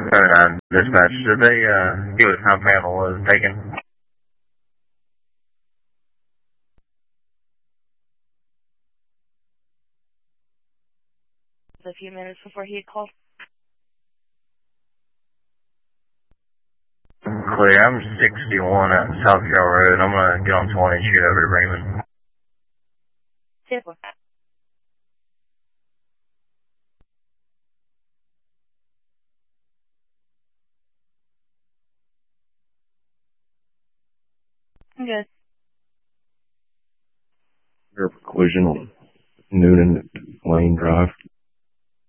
Dispatch, did they give us how panel was taken? A few minutes before he had called. Clear, I'm 61 at South Trail Road. I'm going to get on 20 and shoot over to Raymond. Simple. I'm good. Collision on Noonan Lane Drive.